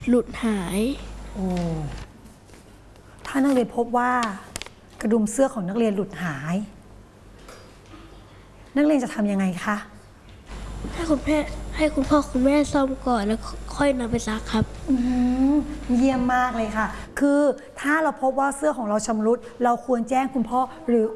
หลุดหายโอ้ถ้านักเรียนพบว่ากระดุมเสื้อของนักเรียนหลุดหาย นักเรียนจะทำยังไงคะให้คุณพ่อคุณแม่ซ่อมก่อนแล้วค่อยนำไปซักครับเยี่ยมมากเลยค่ะ คือถ้าเราพบว่าเสื้อของเราชำรุดเราควรแจ้งคุณพ่อหรือ